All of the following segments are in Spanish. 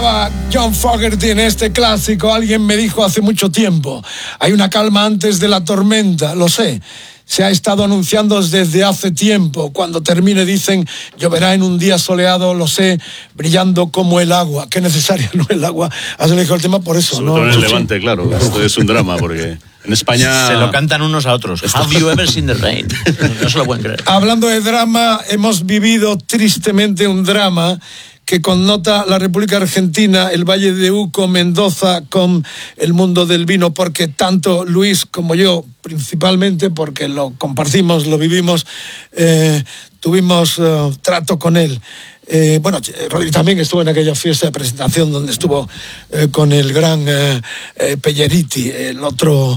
John Fogerty en este clásico. Alguien me dijo hace mucho tiempo: hay una calma antes de la tormenta. Lo sé, se ha estado anunciando desde hace tiempo. Cuando termine dicen: lloverá en un día soleado. Lo sé, brillando como el agua. Qué necesario, ¿no? El agua. Has elegido el tema por eso, sobre ¿no? todo en el Levante, claro. Esto es un drama porque en España se lo cantan unos a otros. Have you ever seen the rain? No se lo pueden creer. Hablando de drama, hemos vivido tristemente un drama que connota la República Argentina, el Valle de Uco, Mendoza, con el mundo del vino, porque tanto Luis como yo, principalmente porque lo compartimos, lo vivimos, tuvimos trato con él. Bueno, Rodri también estuvo en aquella fiesta de presentación donde estuvo con el gran Pelleriti, el otro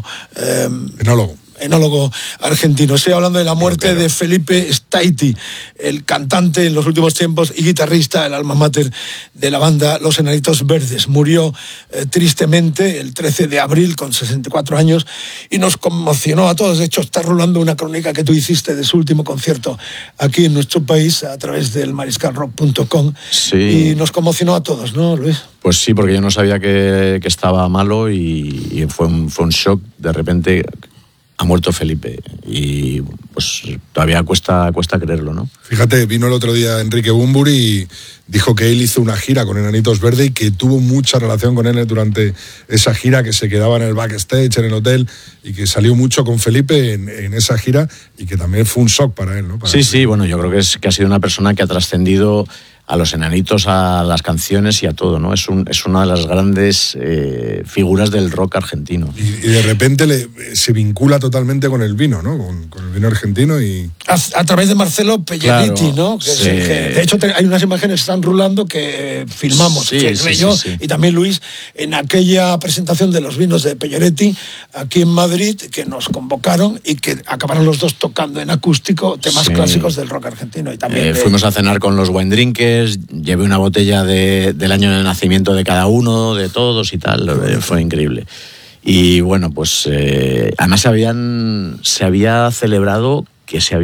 enólogo argentino. Estoy hablando de la muerte de Felipe Staiti, el cantante en los últimos tiempos y guitarrista, el alma mater de la banda Los Enanitos Verdes. Murió tristemente el 13 de abril con 64 años y nos conmocionó a todos. De hecho, está rolando una crónica que tú hiciste de su último concierto aquí en nuestro país a través del mariscalrock.com. Sí. Y nos conmocionó a todos, ¿no, Luis? Pues sí, porque yo no sabía que estaba malo y fue un shock. De repente ha muerto Felipe y pues todavía cuesta creerlo, ¿no? Fíjate, vino el otro día Enrique Bunbury y dijo que él hizo una gira con Enanitos Verdes y que tuvo mucha relación con él durante esa gira, que se quedaba en el backstage, en el hotel, y que salió mucho con Felipe en esa gira y que también fue un shock para él, ¿no? Sí, bueno, yo creo que ha sido una persona que ha trascendido a los Enanitos, a las canciones y a todo, ¿no? Es una de las grandes figuras del rock argentino. Y de repente se vincula totalmente con el vino, ¿no? Con el vino argentino y... A través de Marcelo Pelleriti, claro, ¿no? Sí. De hecho, hay unas imágenes que están rulando que filmamos, Sí. Y también Luis, en aquella presentación de los vinos de Pelleriti aquí en Madrid, que nos convocaron y que acabaron los dos tocando en acústico temas clásicos del rock argentino. Y también fuimos a cenar con los wine drinkers, llevé una botella del año de nacimiento de cada uno, de todos y tal. Fue increíble. Y bueno, pues además se había celebrado que se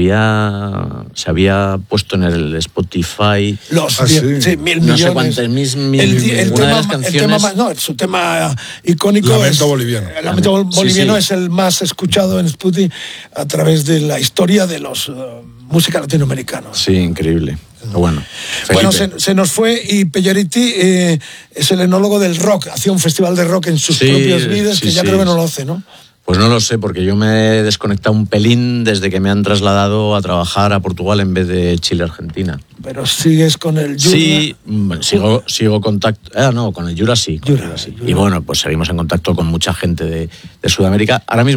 había puesto en el Spotify los 1.000 millones. No sé cuántas su tema icónico Lamento Boliviano. El Lamento Boliviano es el más escuchado en Spotify a través de la historia de los música latinoamericana. Sí, increíble. Bueno, se nos fue y Pelleriti es el enólogo del rock. Hacía un festival de rock en sus propias vidas, que ya creo que no lo hace, ¿no? Pues no lo sé, porque yo me he desconectado un pelín desde que me han trasladado a trabajar a Portugal en vez de Chile, Argentina. Pero sigues con el Jura. Sí, sigo contacto. Con el Jura sí. Jura. Y bueno, pues seguimos en contacto con mucha gente de Sudamérica. Ahora mismo